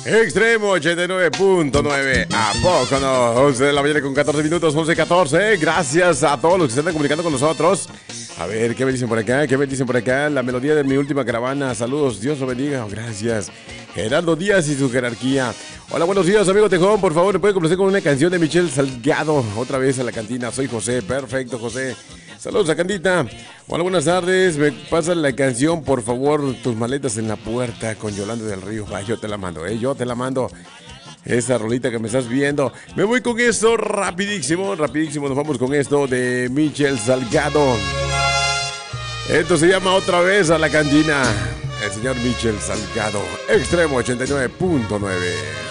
Extremo 89.9. ¿A poco no? 11 de la mañana con 14 minutos, 11:14. Gracias a todos los que se están comunicando con nosotros. A ver, ¿qué me dicen por acá? ¿Qué me dicen por acá? La melodía de mi última caravana. Saludos, Dios lo bendiga. Gracias. Gerardo Díaz y su jerarquía. Hola, buenos días, amigo Tejón. Por favor, ¿me puede complacer con una canción de Michelle Salgado? Otra vez a la cantina. Soy José. Perfecto, José. Saludos a Candita. Hola, buenas tardes. Me pasa la canción, por favor, Tus maletas en la puerta con Yolanda del Río. Va, yo te la mando, yo te la mando. Esa rolita que me estás viendo. Me voy con esto rapidísimo, rapidísimo. Nos vamos con esto de Michelle Salgado. Esto se llama Otra vez a la cantina. El señor Michelle Salgado. Extremo 89.9.